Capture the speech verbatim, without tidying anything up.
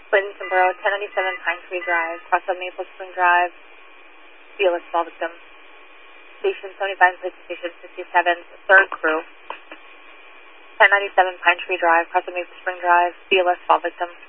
Clinton Borough, ten ninety-seven Pine Tree Drive, cross up Maple Spring Drive, B L S small victim. Station seventy-five, police station sixty-seven, third crew, ten ninety-seven Pine Tree Drive, cross up Maple Spring Drive, B L S small victim.